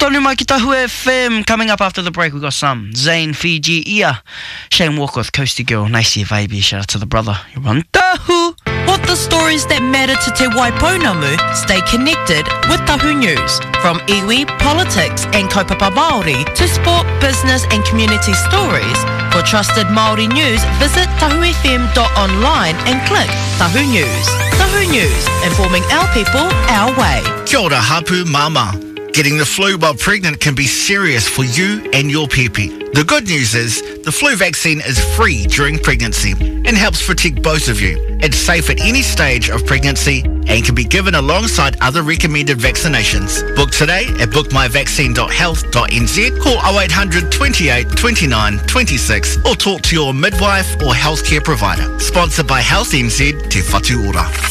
Tonu mai ki Tahu FM. Coming up after the break, we've got some Zayn Fiji Ia, Shane Walker with Coastie Girl, Naisi Baby. Shout out to the brother. You're on Tahu. Want the stories that matter to Te Waipounamu? Stay connected with Tahu News. From iwi, politics and kaupapa Māori to sport, business and community stories. For trusted Māori news, visit tahufm.online and click Tahu News. Tahu News, informing our people our way. Kia ora, hapu mama. Getting the flu while pregnant can be serious for you and your pepe. The good news is the flu vaccine is free during pregnancy and helps protect both of you. It's safe at any stage of pregnancy and can be given alongside other recommended vaccinations. Book today at bookmyvaccine.health.nz, call 0800 28 29 26 or talk to your midwife or healthcare provider. Sponsored by Health NZ, Te Whatu Ora.